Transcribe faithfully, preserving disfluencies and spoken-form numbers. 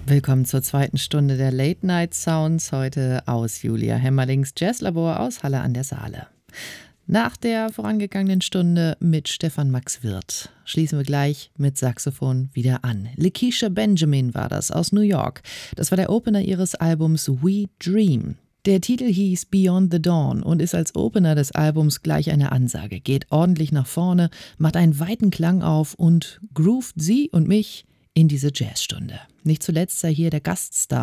Willkommen zur zweiten Stunde der Late Night Sounds, heute aus Julia Hemmerlings Jazzlabor aus Halle an der Saale. Nach der vorangegangenen Stunde mit Stefan Max Wirth schließen wir gleich mit Saxophon wieder an. Lakeisha Benjamin war das aus New York. Das war der Opener ihres Albums We Dream. Der Titel hieß Beyond the Dawn und ist als Opener des Albums gleich eine Ansage. Geht ordentlich nach vorne, macht einen weiten Klang auf und groovt sie und mich in diese Jazzstunde. Nicht zuletzt sei hier der Gaststar